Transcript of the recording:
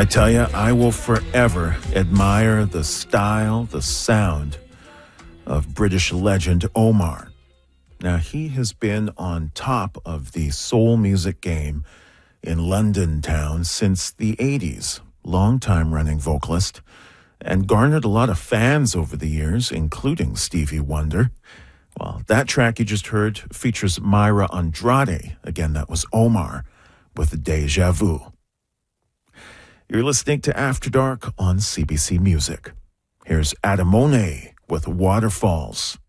I tell you, I will forever admire the style, the sound of British legend Omar. Now, he has been on top of the soul music game in London town since the 80s, long-time running vocalist, and garnered a lot of fans over the years, including Stevie Wonder. Well, that track you just heard features Myra Andrade. Again, that was Omar with Deja Vu. You're listening to After Dark on CBC Music. Here's Adamone with Waterfalls.